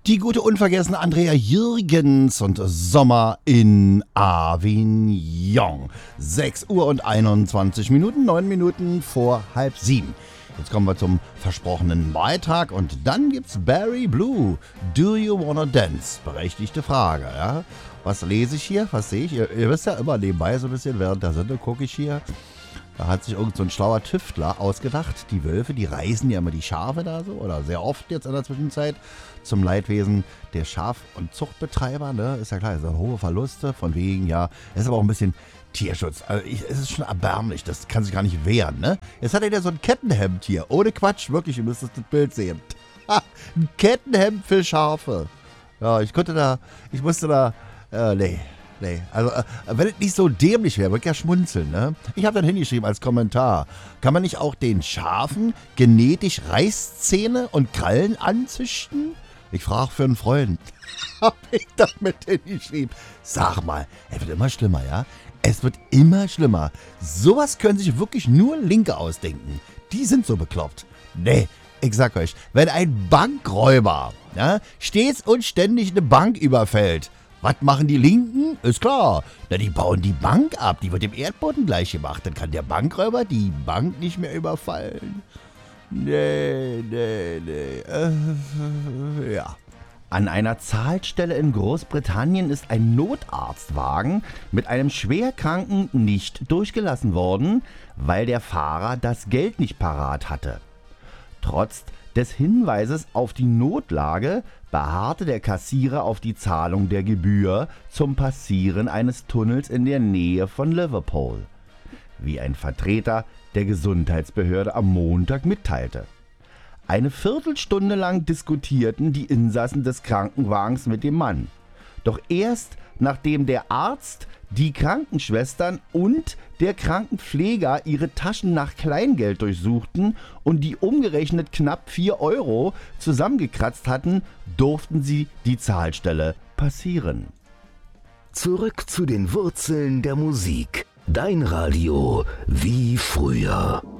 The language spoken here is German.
Die gute unvergessene Andrea Jürgens und Sommer in Avignon. 6 Uhr und 21 Minuten, 9 Minuten vor halb 7. Jetzt kommen wir zum versprochenen Beitrag und dann gibt's Barry Blue. Do you wanna dance? Berechtigte Frage, ja. Was lese ich hier? Was sehe ich? Ihr wisst ja immer nebenbei so ein bisschen, während der Sendung gucke ich hier. Da hat sich irgend so ein schlauer Tüftler ausgedacht, die Wölfe, die reißen ja immer die Schafe da so, oder sehr oft jetzt in der Zwischenzeit, zum Leidwesen der Schaf- und Zuchtbetreiber, ne? Ist ja klar, es sind hohe Verluste, von wegen, ja, es ist aber auch ein bisschen Tierschutz. Also es ist schon erbärmlich, das kann sich gar nicht wehren, ne? Jetzt hat er ja so ein Kettenhemd hier, ohne Quatsch, wirklich, ihr müsst das Bild sehen. Ha, ein Kettenhemd für Schafe. Ja, ich musste da, Nee, also wenn es nicht so dämlich wäre, würde ich ja schmunzeln, ne? Ich habe dann hingeschrieben als Kommentar, kann man nicht auch den Schafen genetisch Reißzähne und Krallen anzüchten? Ich frage für einen Freund. Hab ich damit hingeschrieben. Sag mal, es wird immer schlimmer, ja? Es wird immer schlimmer. Sowas können sich wirklich nur Linke ausdenken. Die sind so bekloppt. Nee, ich sag euch, wenn ein Bankräuber, ja, stets und ständig eine Bank überfällt, was machen die Linken? Ist klar. Na, die bauen die Bank ab. Die wird dem Erdboden gleich gemacht. Dann kann der Bankräuber die Bank nicht mehr überfallen. Nee. Ja. An einer Zahlstelle in Großbritannien ist ein Notarztwagen mit einem Schwerkranken nicht durchgelassen worden, weil der Fahrer das Geld nicht parat hatte. Trotz des Hinweises auf die Notlage beharrte der Kassierer auf die Zahlung der Gebühr zum Passieren eines Tunnels in der Nähe von Liverpool, wie ein Vertreter der Gesundheitsbehörde am Montag mitteilte. Eine Viertelstunde lang diskutierten die Insassen des Krankenwagens mit dem Mann. Doch erst nachdem der Arzt, die Krankenschwestern und der Krankenpfleger ihre Taschen nach Kleingeld durchsuchten und die umgerechnet knapp 4 Euro zusammengekratzt hatten, durften sie die Zahlstelle passieren. Zurück zu den Wurzeln der Musik. Dein Radio wie früher.